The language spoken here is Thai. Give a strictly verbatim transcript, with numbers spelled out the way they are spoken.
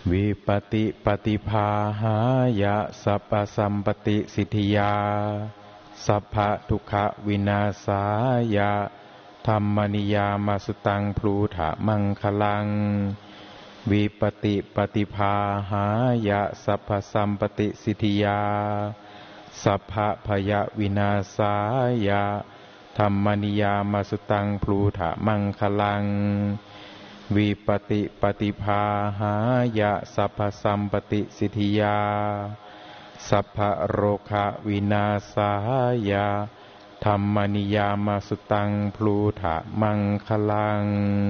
วิปติปฏิภาหายะสัพพสัมปติสิทธิยาสัพพะทุกขวินาศายะธัมมนิยามาสุตังพลูถะมังคลังวิปติปฏิภาหายะสัพพสัมปติสิทธิยาสัพพะพยวินาศายะธัมมนิยามาสุตังพลูถะมังคลังวิปติปฏิภาหายะสัพพสัมปติสิทธิยาสัพพะโรคะวินาศายะธัมมนิยามาสุตังพลูถะมังคลัง